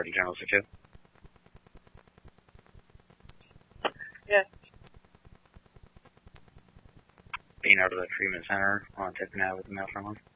to General 62. Yes. Being out of the treatment center on Tiffin Ave with the mail from one.